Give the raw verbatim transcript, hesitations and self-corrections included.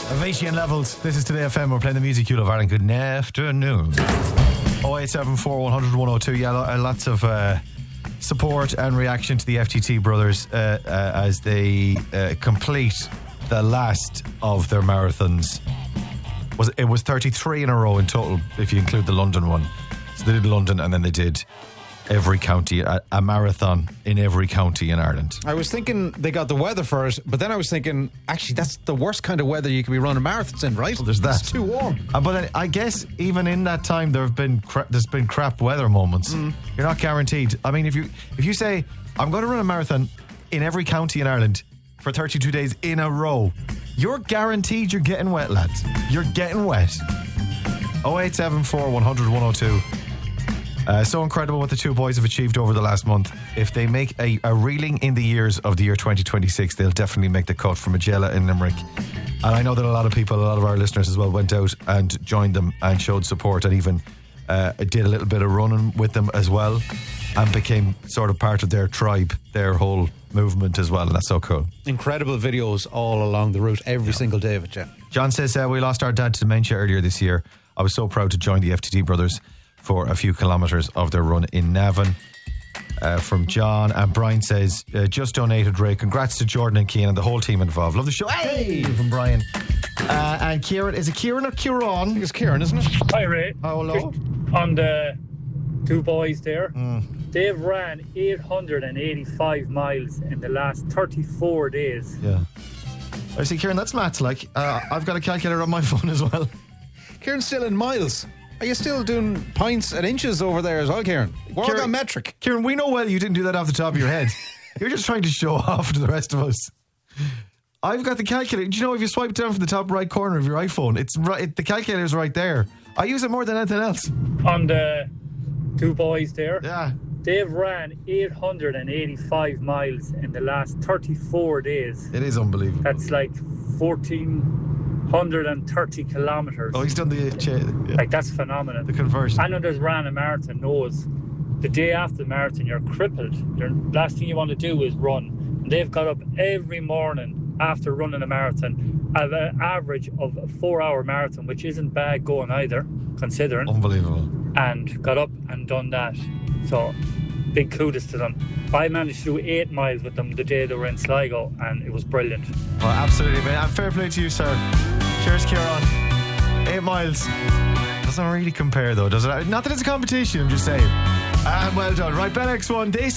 Avicii and Levels. This is Today F M. We're playing the music you love, Ireland. Good afternoon. oh eight seven four, one hundred, one oh two. Yeah, lots of uh, support and reaction to the F T T brothers uh, uh, as they uh, complete the last of their marathons. Was it was thirty-three in a row in total if you include the London one. So they did London and then they did every county, a, a marathon in every county in Ireland. I was thinking they got the weather for it, but then I was thinking, actually, that's the worst kind of weather you can be running marathons in, right? Well, there's that. It's too warm. Uh, but then I guess even in that time, there have been cra- there's been crap weather moments. Mm. You're not guaranteed. I mean, if you if you say I'm going to run a marathon in every county in Ireland for thirty-two days in a row, you're guaranteed you're getting wet, lads. You're getting wet. oh eight seven four, one hundred, one oh two. Uh, so incredible what the two boys have achieved over the last month. If they make a, a reeling in the years of the year twenty twenty-six, they'll definitely make the cut from Magella in Limerick. And I know that a lot of people, a lot of our listeners as well, went out and joined them and showed support and even uh, did a little bit of running with them as well and became sort of part of their tribe, their whole movement as well. And that's so cool. Incredible videos all along the route, every yeah. single day of it, yeah. John says, uh, we lost our dad to dementia earlier this year. I was so proud to join the F T T brothers for a few kilometres of their run in Navan. Uh, from John. And Brian says, uh, just donated, Ray. Congrats to Jordan and Cian and the whole team involved. Love the show. Hey! From Brian. Uh, and Kieran, is it Kieran or Kieran? I think it's Kieran, isn't it? Hi, Ray. Oh, hello. Just on the two boys there, mm. they've ran eight hundred eighty-five miles in the last thirty-four days. Yeah. I see, Kieran, that's maths like. Uh, I've got a calculator on my phone as well. Kieran's still in miles. Are you still doing pints and inches over there as well, Kieran? We're all got metric. Kieran, we know well you didn't do that off the top of your head. You're just trying to show off to the rest of us. I've got the calculator. Do you know if you swipe down from the top right corner of your iPhone, it's right. It, the calculator's right there. I use it more than anything else. On the two boys there, yeah, they've ran eight hundred eighty-five miles in the last thirty-four days. It is unbelievable. That's like fourteen hundred thirty kilometres. Oh, he's done the uh, yeah. Like, that's phenomenal. The conversion. Anyone that's ran a marathon knows the day after the marathon you're crippled. The last thing you want to do is run. And they've got up every morning after running a marathon at an average of a four hour marathon, which isn't bad going either, considering. Unbelievable. And got up and done that. So big kudos to them. I managed to do eight miles with them the day they were in Sligo, and it was brilliant. Oh, absolutely, man. And fair play to you, sir. Cheers, Kieran. Eight miles. Doesn't really compare, though, does it? Not that it's a competition, I'm just saying. And well done. Right, Ben X one, this